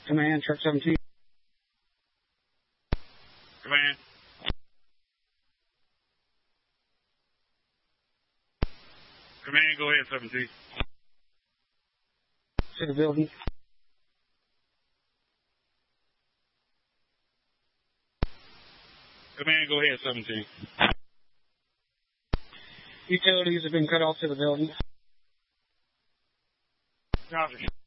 Command, Truck 17. Command. Command, go ahead, 17. To the building. Command, go ahead, 17. Utilities have been cut off to the building. Copy.